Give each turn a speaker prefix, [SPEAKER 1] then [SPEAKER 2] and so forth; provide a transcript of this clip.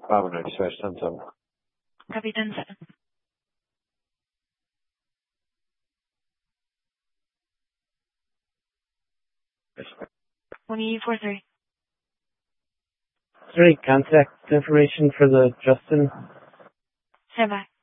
[SPEAKER 1] Bravo 96, stand up.
[SPEAKER 2] Copy 10-7. 24-3.
[SPEAKER 3] 3, contact information for the Justin.
[SPEAKER 2] Stand by.